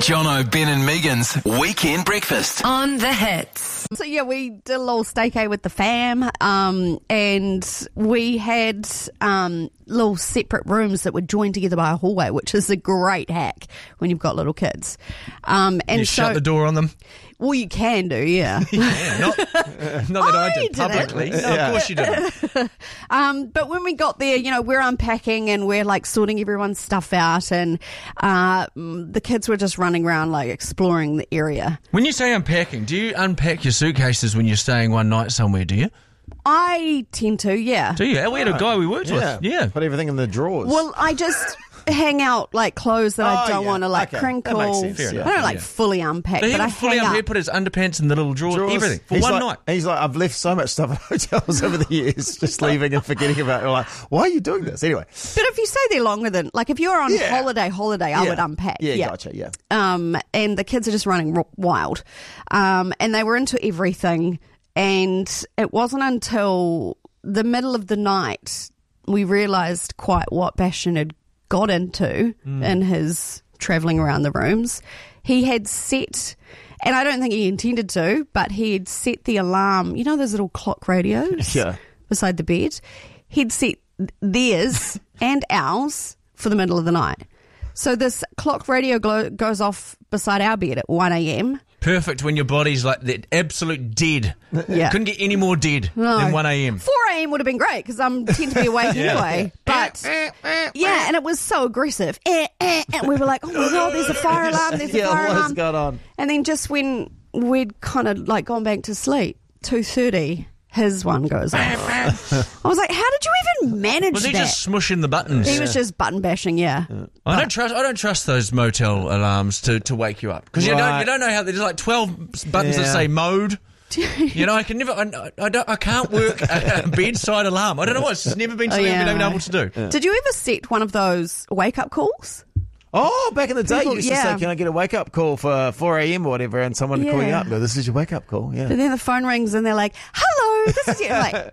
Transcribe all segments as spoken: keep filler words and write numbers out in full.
Jono, Ben and Megan's Weekend Breakfast. On the Hits. So yeah, we did a little staycay with the fam, um, and we had um, little separate rooms that were joined together by a hallway, which is a great hack when you've got little kids. Um, and You so, shut the door on them? well, you can do, yeah. Yeah, not, uh, not that I, I did didn't. publicly. No, Yeah. of course you didn't. Um, but when we got there, you know, we're unpacking and we're like sorting everyone's stuff out, and uh, mm, the kids were just running around like exploring the area. When you say unpacking, do you unpack your suitcases when you're staying one night somewhere, do you? I tend to, yeah. Do you? We had a guy we worked Yeah. with. Yeah. Put everything in the drawers. Well, I just hang out like clothes that I Oh, don't yeah. want to like Okay. crinkle. That makes sense, Fair I enough. don't like Yeah. fully unpack, But he but I would fully hang up, out. he'd put his underpants in the little drawers, Drawers. everything, for He's one like, night. He's like, I've left so much stuff at hotels over the years, just leaving and forgetting about it. We're like, why are you doing this? Anyway. But if you stay there longer than, like if you're on Yeah. holiday, holiday, I Yeah. would unpack. Yeah, Yeah, gotcha, yeah. Um, and the kids are just running r- wild. Um, and they were into everything. And it wasn't until the middle of the night we realised quite what Bastion had got into Mm. in his travelling around the rooms. He had set, and I don't think he intended to, but he had set the alarm. You know those little clock radios Yeah. beside the bed? He'd set theirs and ours for the middle of the night. So this clock radio glo- goes off beside our bed at one a.m. Perfect when your body's like the absolute dead. Yeah. Couldn't get any more dead No. than one a.m. four a.m. would have been great because I'm tend to be awake anyway. But yeah, and it was so aggressive. Eh, eh, and we were like, oh my God, there's a fire alarm, there's a Yeah, fire what's alarm. going on? And then just when we'd kind of like gone back to sleep, two thirty, his one goes off. I was like, how did you even manage Was he that? just smushing the buttons? He was just button bashing, yeah. I don't trust. I don't trust those motel alarms to, to wake you up because you don't Right. you don't know how there's like twelve buttons that Yeah. say mode. You know, I can never. I, I don't. I can't work a, a bedside alarm. I don't know what. It's just never been something Oh, yeah, I've been no. able to do. Did you ever set one of those wake up calls? Oh, back in the day, People- you used yeah. to say, can I get a wake-up call for four a.m. or whatever, and someone would call you Yeah. up and go, this is your wake-up call. Yeah. But then the phone rings and they're like, hello, this is you. I'm like,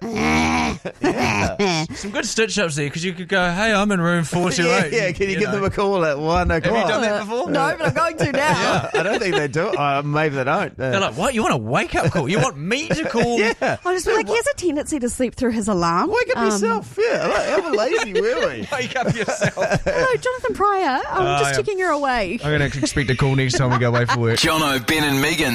"Eh." Some good stitch ups there because you could go, "Hey, I'm in room four two yeah, eight." yeah, can you, give know. them a call at one o'clock? Have you done that before? No, but I'm going to now. I don't think they do. Uh, maybe they don't. Uh, They're like, "What? You want a wake up call? You want me to call?" yeah. I just feel like he has a tendency to sleep through his alarm. Wake up Um, yourself. Yeah. Like, how lazy were we? Wake up yourself. Hello, Jonathan Pryor. I'm Oh, just yeah. checking you're awake. I'm going to expect a call next time we go away for work. Jono, Ben and Megan.